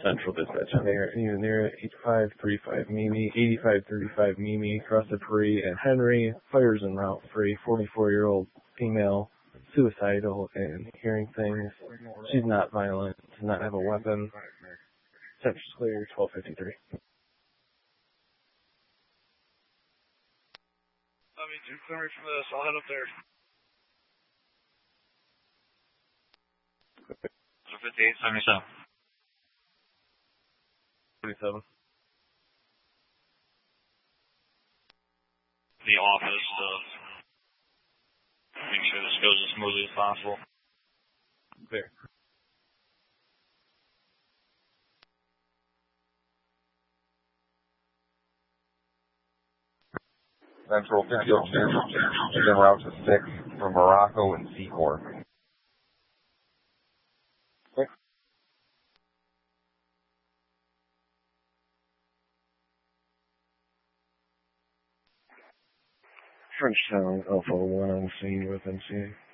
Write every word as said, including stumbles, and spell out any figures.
Central Dispatch. They're even there at eighty-five thirty-five Mimi, eighty-five thirty-five Mimi, crossed Free and Henry, fires en route Free, forty-four-year-old female, suicidal and hearing things. She's not violent, does not have a weapon. Central's clear, twelve fifty-three. I mean, two clear from this. I'll head up there. fifty-eight seventy-seven. forty-seven. The office to make sure this goes as smoothly as possible. Clear. Central fifty-two is en route to six from Morocco and Seahorse. Frenchtown, Alpha one on scene with M C A.